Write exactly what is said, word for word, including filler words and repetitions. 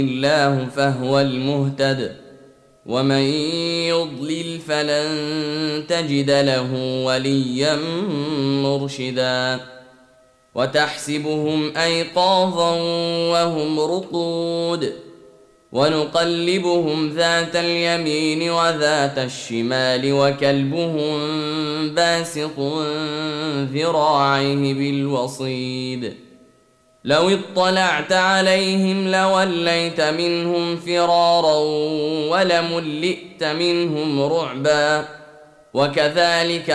الله فهو المهتد ومن يضلل فلن تجد له وليا مرشدا وتحسبهم أيقاظا وهم رقود ونقلبهم ذات اليمين وذات الشمال وكلبهم باسط ذراعيه بالوصيد لو اطلعت عليهم لوليت منهم فرارا ولملئت منهم رعبا وكذلك